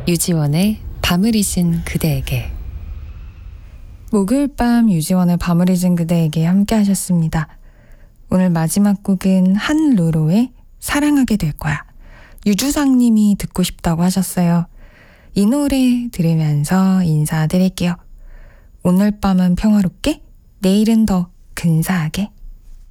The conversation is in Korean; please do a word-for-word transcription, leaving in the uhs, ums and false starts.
유지원의 밤을 잊은 그대에게. 목요일 밤 유지원의 밤을 잊은 그대에게 함께 하셨습니다. 오늘 마지막 곡은 한루로의 사랑하게 될 거야. 유주상 님이 듣고 싶다고 하셨어요. 이 노래 들으면서 인사드릴게요. 오늘 밤은 평화롭게, 내일은 더 근사하게.